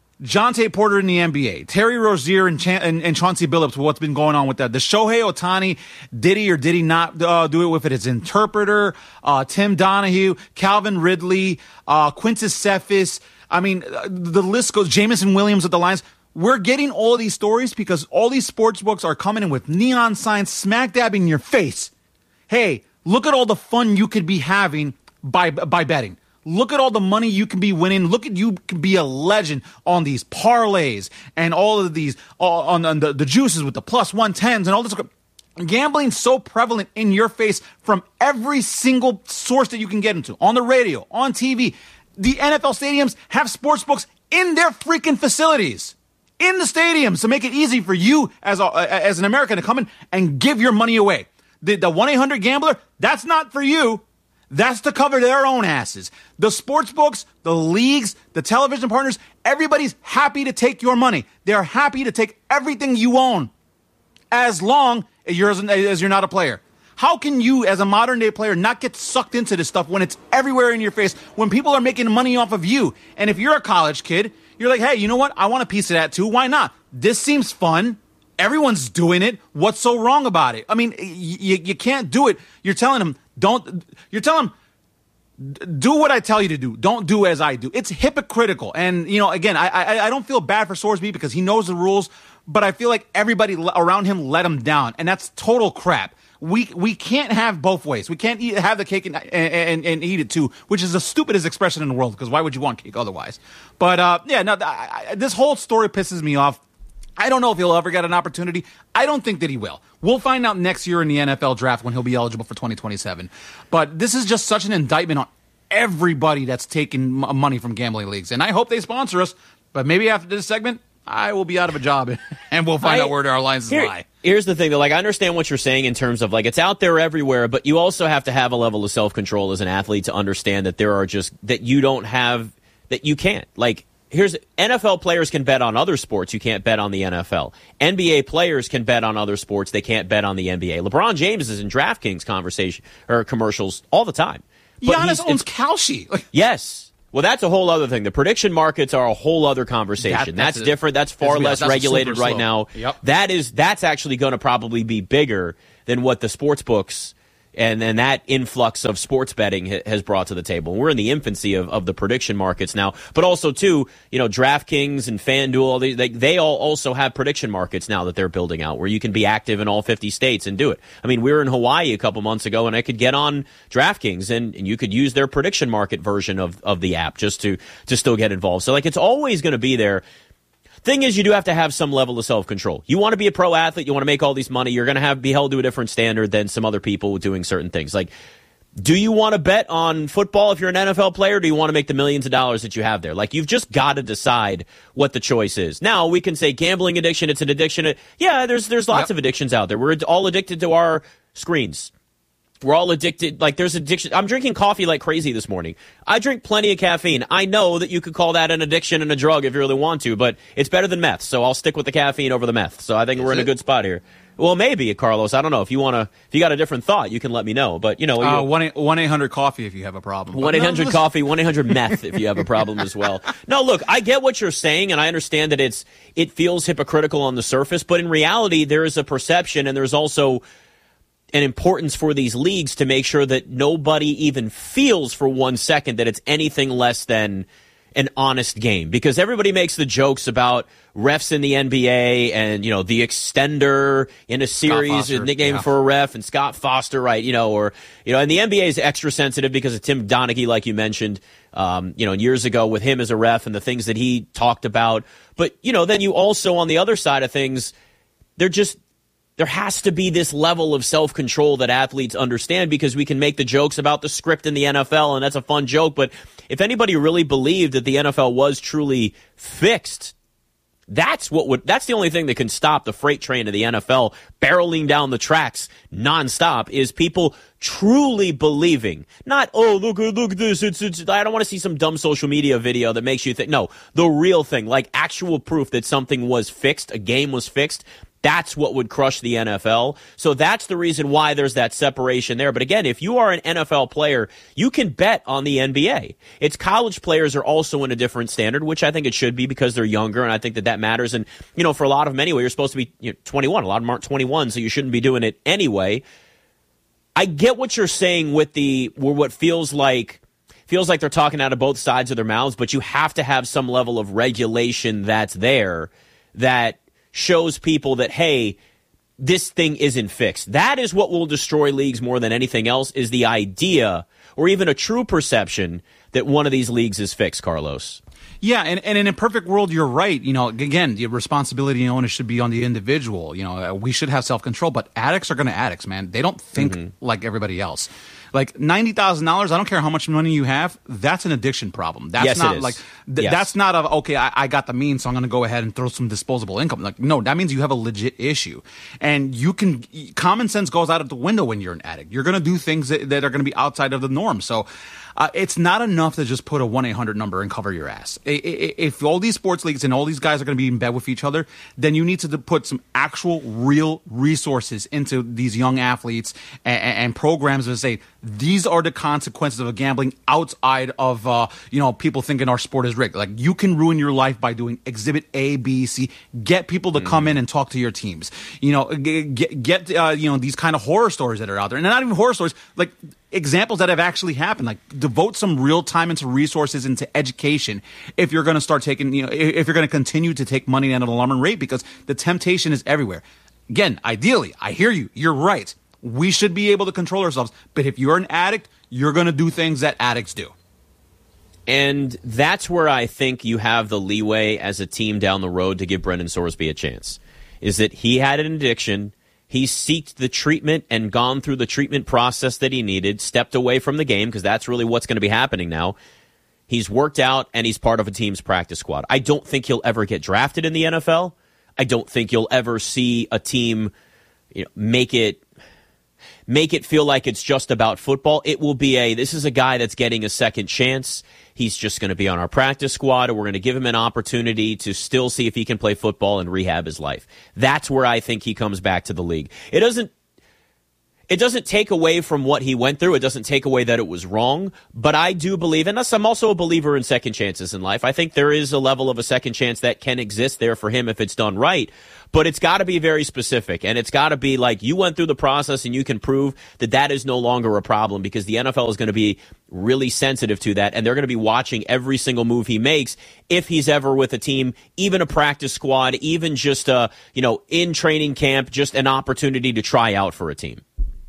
Jonte Porter in the N B A, Terry Rozier and, Ch- and, and Chauncey Billups, what's been going on with that? The Shohei Ohtani, did he or did he not uh, do it with it? His interpreter, uh, Tim Donahue, Calvin Ridley, uh, Quintus Cephas. I mean, the list goes. Jameson Williams at the Lions. We're getting all of these stories because all these sports books are coming in with neon signs smack dabbing in your face. Hey, look at all the fun you could be having by by betting. Look at all the money you can be winning. Look at you can be a legend on these parlays and all of these on, on the, the juices with the plus one tens and all this. Gambling so prevalent in your face from every single source that you can get into, on the radio, on T V. The N F L stadiums have sports books in their freaking facilities, in the stadiums, to make it easy for you as a, as an American to come in and give your money away. The, the one eight hundred gambler, that's not for you. That's to cover their own asses. The sports books, the leagues, the television partners, everybody's happy to take your money. They're happy to take everything you own, as long as you're, as you're not a player. How can you, as a modern day player, not get sucked into this stuff when it's everywhere in your face, when people are making money off of you? And if you're a college kid, you're like, hey, you know what? I want a piece of that too. Why not? This seems fun. Everyone's doing it. What's so wrong about it? I mean, you, you can't do it. You're telling them, don't, you're telling them, do what I tell you to do. Don't do as I do. It's hypocritical. And, you know, again, I, I, I don't feel bad for Sorsby because he knows the rules, but I feel like everybody around him let him down. And that's total crap. We we can't have both ways. We can't eat, have the cake and, and, and eat it too, which is the stupidest expression in the world, because why would you want cake otherwise? But, uh, yeah, no, I, I, this whole story pisses me off. I don't know if he'll ever get an opportunity. I don't think that he will. We'll find out next year in the N F L draft when he'll be eligible for twenty twenty-seven. But this is just such an indictment on everybody that's taking money from gambling leagues. And I hope they sponsor us. But maybe after this segment, I will be out of a job and we'll find I, out where our lines here, lie. Here's the thing, though. Like, I understand what you're saying in terms of, like, it's out there everywhere, but you also have to have a level of self-control as an athlete to understand that there are just, that you don't have, that you can't. Like, here's, N F L players can bet on other sports. You can't bet on the N F L. N B A players can bet on other sports. They can't bet on the N B A. LeBron James is in DraftKings conversation, or commercials all the time. But Giannis owns Kalshi. Yes. Well, that's a whole other thing. The prediction markets are a whole other conversation. That, that's that's different. That's far that's, less that's regulated right now. Yep. That is that's actually going to probably be bigger than what the sports books and then that influx of sports betting ha- has brought to the table. We're in the infancy of, of the prediction markets now, but also too, you know, DraftKings and FanDuel, all these, they, they all also have prediction markets now that they're building out where you can be active in all fifty states and do it. I mean, we were in Hawaii a couple months ago and I could get on DraftKings and, and you could use their prediction market version of, of the app just to, to still get involved. So like, it's always going to be there. Thing is, you do have to have some level of self-control. You want to be a pro athlete, you want to make all these money, you're going to have be held to a different standard than some other people doing certain things. Like, do you want to bet on football if you're an N F L player, or do you want to make the millions of dollars that you have there? Like, you've just got to decide what the choice is. Now, we can say gambling addiction, it's an addiction. Yeah, there's there's lots Yep. of addictions out there. We're all addicted to our screens. We're all addicted. Like, there's addiction. I'm drinking coffee like crazy this morning. I drink plenty of caffeine. I know that you could call that an addiction and a drug if you really want to, but it's better than meth. So I'll stick with the caffeine over the meth. So I think Is we're in a it? good spot here. Well, maybe, Carlos. I don't know. If you want to, if you got a different thought, you can let me know. But, you know, Uh, you- one eight hundred coffee if you have a problem. one eight hundred No, coffee, one eight hundred meth if you have a problem as well. No, look, I get what you're saying, and I understand that it's it feels hypocritical on the surface, but in reality, there is a perception, and there's also an importance for these leagues to make sure that nobody even feels for one second that it's anything less than an honest game. Because everybody makes the jokes about refs in the N B A and, you know, the extender in a series, Foster, a nickname yeah. for a ref, and Scott Foster, right, you know, or, you know, and the N B A is extra sensitive because of Tim Donaghy, like you mentioned, um, you know, years ago with him as a ref and the things that he talked about. But, you know, then you also, on the other side of things, they're just, there has to be this level of self-control that athletes understand, because we can make the jokes about the script in the N F L, and that's a fun joke. But if anybody really believed that the N F L was truly fixed, that's what would, that's the only thing that can stop the freight train of the N F L barreling down the tracks nonstop, is people truly believing. Not, oh, look, look at this. It's, it's, I don't want to see some dumb social media video that makes you think. No, the real thing, like actual proof that something was fixed, a game was fixed. That's what would crush the N F L. So that's the reason why there's that separation there. But again, if you are an N F L player, you can bet on the N B A. It's college players are also in a different standard, which I think it should be because they're younger, and I think that that matters. And, you know, for a lot of them anyway, you're supposed to be you know, twenty-one. A lot of them aren't twenty-one, so you shouldn't be doing it anyway. I get what you're saying with the what feels like feels like they're talking out of both sides of their mouths, but you have to have some level of regulation that's there that shows people that, hey, this thing isn't fixed. That is what will destroy leagues more than anything else, is the idea or even a true perception that one of these leagues is fixed, Carlos. Yeah, and, and in a perfect world, you're right. You know, again, the responsibility and onus should be on the individual. You know, we should have self-control, but addicts are going to addicts, man. They don't think mm-hmm. like everybody else. Like ninety thousand dollars, I don't care how much money you have, that's an addiction problem. That's yes, not it is. like, th- yes. that's not of, okay, I, I got the means, so I'm going to go ahead and throw some disposable income. Like, no, that means you have a legit issue. And you can, common sense goes out of the window when you're an addict. You're going to do things that, that are going to be outside of the norm. So, Uh, it's not enough to just put a one eight hundred number and cover your ass. I, I, if all these sports leagues and all these guys are going to be in bed with each other, then you need to put some actual real resources into these young athletes and, and programs that say, these are the consequences of gambling outside of, uh, you know, people thinking our sport is rigged. Like, you can ruin your life by doing exhibit A, B, C. Get people to mm. come in and talk to your teams. You know, get, get uh, you know, these kind of horror stories that are out there. And not even horror stories, like examples that have actually happened. Like, devote some real time into resources, into education, if you're going to start taking, you know, if you're going to continue to take money at an alarming rate, because the temptation is everywhere. Again, ideally, I hear you. You're right. We should be able to control ourselves. But if you're an addict, you're going to do things that addicts do. And that's where I think you have the leeway as a team down the road to give Brendan Sorsby a chance, is that he had an addiction. He sought the treatment and gone through the treatment process that he needed, stepped away from the game, because that's really what's going to be happening now. He's worked out, and he's part of a team's practice squad. I don't think he'll ever get drafted in the N F L. I don't think you'll ever see a team you know, make it make it feel like it's just about football. It will be a, this is a guy that's getting a second chance. He's just going to be on our practice squad, and we're going to give him an opportunity to still see if he can play football and rehab his life. That's where I think he comes back to the league. It doesn't It doesn't take away from what he went through. It doesn't take away that it was wrong. But I do believe, and thus I'm also a believer in second chances in life. I think there is a level of a second chance that can exist there for him if it's done right. But it's got to be very specific. And it's got to be like you went through the process and you can prove that that is no longer a problem, because the N F L is going to be really sensitive to that. And they're going to be watching every single move he makes if he's ever with a team, even a practice squad, even just, uh, you know, in training camp, just an opportunity to try out for a team.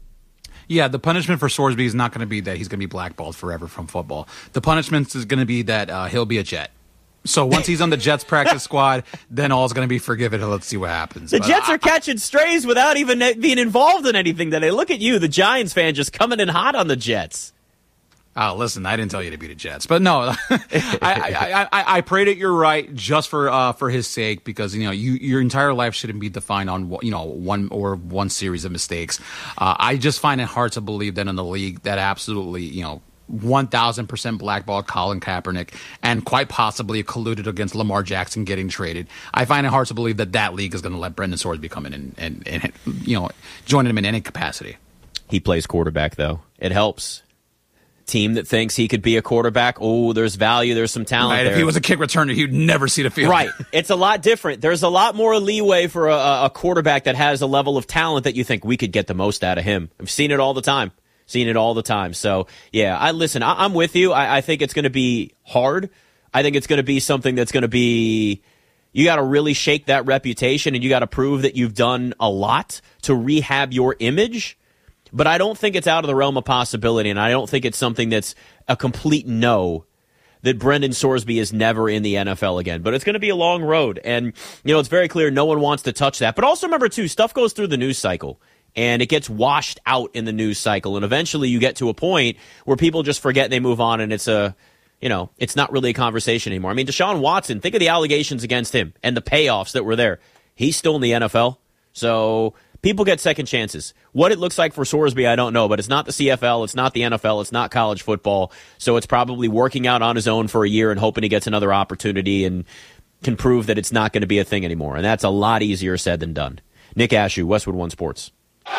Yeah, the punishment for Sorsby is not going to be that he's going to be blackballed forever from football. The punishment is going to be that uh, he'll be a Jet. So once he's on the Jets practice squad, then all's going to be forgiven, and let's see what happens. The But Jets I, are catching strays without even being involved in anything today. Look at you, the Giants fan, just coming in hot on the Jets. Oh, listen, I didn't tell you to beat the Jets, but no, I, I, I, I pray that you're right just for uh, for his sake, because you know you your entire life shouldn't be defined on you know one or one series of mistakes. Uh, I just find it hard to believe that in the league that absolutely you know one thousand percent blackballed Colin Kaepernick and quite possibly colluded against Lamar Jackson getting traded. I find it hard to believe that that league is going to let Brendan Sorsby come in and, and, and you know joining him in any capacity. He plays quarterback, though. It helps. Team that thinks he could be a quarterback, oh, there's value, there's some talent right, there. If he was a kick returner, he'd never see the field. Right. It's a lot different. There's a lot more leeway for a, a quarterback that has a level of talent that you think we could get the most out of him. I've seen it all the time. Seen it all the time. So, yeah, I listen, I, I'm with you. I, I think it's going to be hard. I think it's going to be something that's going to be, you got to really shake that reputation, and you got to prove that you've done a lot to rehab your image. But I don't think it's out of the realm of possibility, and I don't think it's something that's a complete no that Brendan Sorsby is never in the N F L again. But it's going to be a long road, and you know it's very clear no one wants to touch that. But also remember, too, stuff goes through the news cycle, and it gets washed out in the news cycle, and eventually you get to a point where people just forget and they move on, and it's a, you know, it's not really a conversation anymore. I mean, Deshaun Watson, think of the allegations against him and the payoffs that were there. He's still in the N F L, so people get second chances. What it looks like for Sorsby, I don't know, but it's not the C F L, it's not the N F L, it's not college football, so it's probably working out on his own for a year and hoping he gets another opportunity and can prove that it's not going to be a thing anymore, and that's a lot easier said than done. Nick Ashew, Westwood One Sports.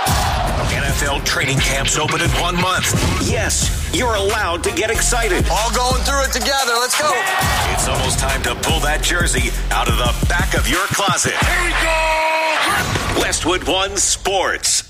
N F L training camps open in one month. Yes, you're allowed to get excited. All going through it together. Let's go. It's almost time to pull that jersey out of the back of your closet. Here we go. Westwood One Sports.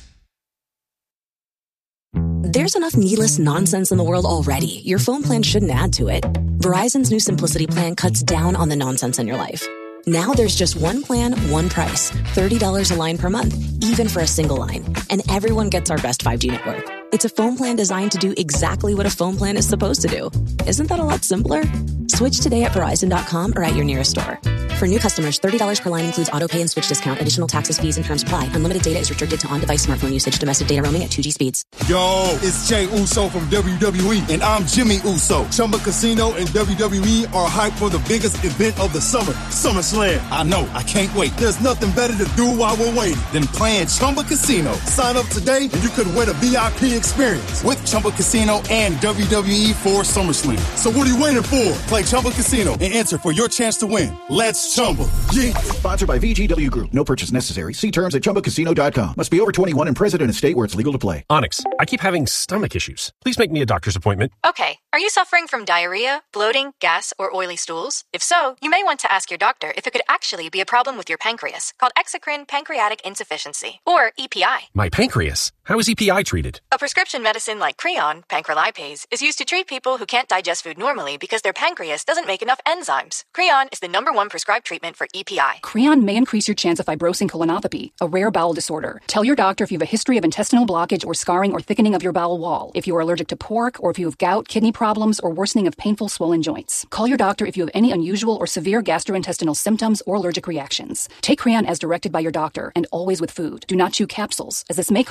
There's enough needless nonsense in the world already. Your phone plan shouldn't add to it. Verizon's new Simplicity plan cuts down on the nonsense in your life. Now there's just one plan, one price. thirty dollars a line per month, even for a single line. And everyone gets our best five G network. It's a phone plan designed to do exactly what a phone plan is supposed to do. Isn't that a lot simpler? Switch today at Verizon dot com or at your nearest store. For new customers, thirty dollars per line includes auto pay and switch discount. Additional taxes, fees, and terms apply. Unlimited data is restricted to on-device smartphone usage. Domestic data roaming at two G speeds. Yo, it's Jay Uso from W W E, and I'm Jimmy Uso. Chumba Casino and W W E are hyped for the biggest event of the summer, SummerSlam. I know, I can't wait. There's nothing better to do while we're waiting than playing Chumba Casino. Sign up today, and you could win a V I P experience with Chumba Casino and W W E for SummerSlam. So what are you waiting for? Play Chumba Casino and enter for your chance to win. Let's Chumba. Yeah. Sponsored by V G W Group. No purchase necessary. See terms at chumba casino dot com. Must be over twenty-one and present in a state where it's legal to play. Onyx, I keep having stomach issues. Please make me a doctor's appointment. Okay. Are you suffering from diarrhea, bloating, gas, or oily stools? If so, you may want to ask your doctor if it could actually be a problem with your pancreas, called exocrine pancreatic insufficiency, or E P I. My pancreas? How is E P I treated? A prescription medicine like Creon, pancrelipase, is used to treat people who can't digest food normally because their pancreas doesn't make enough enzymes. Creon is the number one prescribed treatment for E P I. Creon may increase your chance of fibrosing colonopathy, a rare bowel disorder. Tell your doctor if you have a history of intestinal blockage or scarring or thickening of your bowel wall, if you are allergic to pork, or if you have gout, kidney problems, or worsening of painful swollen joints. Call your doctor if you have any unusual or severe gastrointestinal symptoms or allergic reactions. Take Creon as directed by your doctor and always with food. Do not chew capsules, as this may cause mouth irritation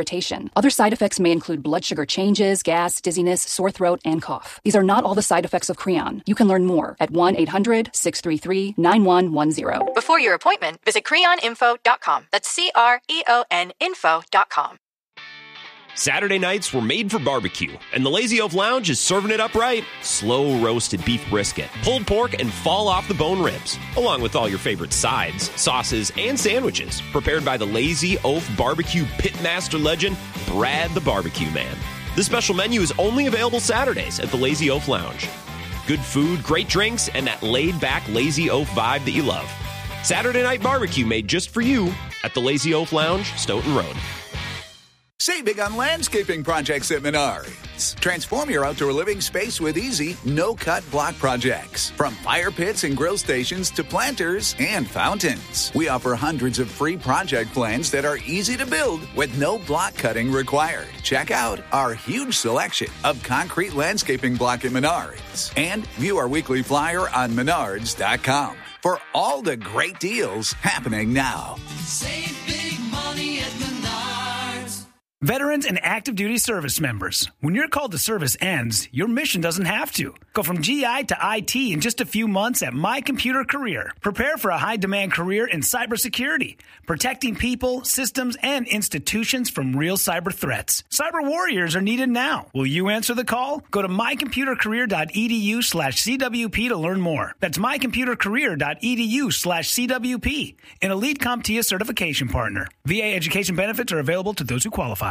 irritation. Other side effects may include blood sugar changes, gas, dizziness, sore throat, and cough. These are not all the side effects of Creon. You can learn more at one eight hundred six three three nine one one zero. Before your appointment, visit creon info dot com. That's C R E O N info dot com. Saturday nights were made for barbecue, and the Lazy Oaf Lounge is serving it up right. Slow roasted beef brisket, pulled pork, and fall off the bone ribs, along with all your favorite sides, sauces, and sandwiches, prepared by the Lazy Oaf barbecue pitmaster legend, Brad the Barbecue Man. This special menu is only available Saturdays at the Lazy Oaf Lounge. Good food, great drinks, and that laid-back Lazy Oaf vibe that you love. Saturday night barbecue made just for you at the Lazy Oaf Lounge, Stoughton Road. Save big on landscaping projects at Menards. Transform your outdoor living space with easy, no-cut block projects. From fire pits and grill stations to planters and fountains. We offer hundreds of free project plans that are easy to build with no block cutting required. Check out our huge selection of concrete landscaping block at Menards. And view our weekly flyer on menards dot com for all the great deals happening now. Save big money at Menards. Veterans and active duty service members, when your call to service ends, your mission doesn't have to. Go from G I to I T in just a few months at My Computer Career. Prepare for a high-demand career in cybersecurity, protecting people, systems, and institutions from real cyber threats. Cyber warriors are needed now. Will you answer the call? Go to mycomputercareer.edu slash CWP to learn more. That's mycomputercareer.edu slash CWP, an Elite CompTIA certification partner. V A education benefits are available to those who qualify.